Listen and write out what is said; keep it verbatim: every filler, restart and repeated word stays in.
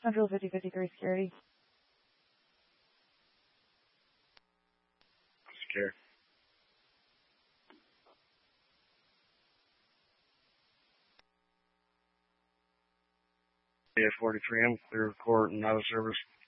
Central fifty fifty-three Security. Secure. Yeah, forty-three, I'm clear of court and out of service.